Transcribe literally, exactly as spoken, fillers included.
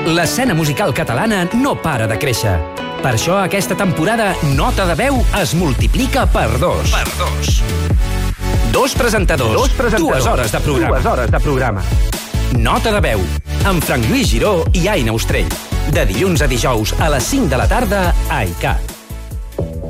L'escena musical catalana no para de créixer. Per això aquesta temporada Nota de Veu es multiplica per dos. Per dos. Dos presentadors, dos presentadors, dues hores de programa. Dues hores de programa. Nota de Veu, amb Frank Lluís Giró i Aina Ostrell. De dilluns a dijous a les cinc de la tarda a I C A T.